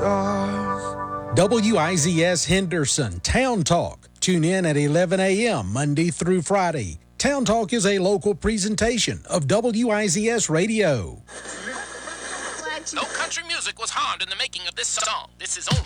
WIZS Henderson Town Talk. Tune in at 11 a.m. Monday through Friday. Town Talk is a local presentation of WIZS Radio. No country music was harmed in the making of this song. This is only